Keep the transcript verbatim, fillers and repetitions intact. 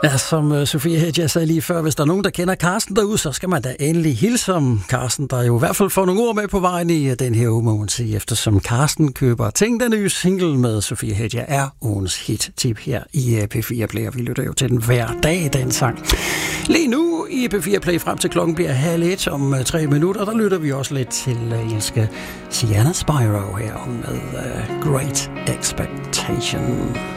Ja, som uh, Sofie Hedja sagde lige før, hvis der er nogen, der kender Carsten derude, så skal man da endelig hilse om Carsten, der jo i hvert fald får nogle ord med på vejen i uh, den her uge, må man sige, eftersom Carsten køber ting. Den nye single med Sofie Hedja er ugens hit-tip her i uh, P fire Play, og vi lytter jo til den hver dag, den sang. Lige nu i P fire Play frem til klokken bliver halv et om uh, tre minutter, der lytter vi også lidt til uh, engelske Sienna Spyro her med uh, Great Expectation.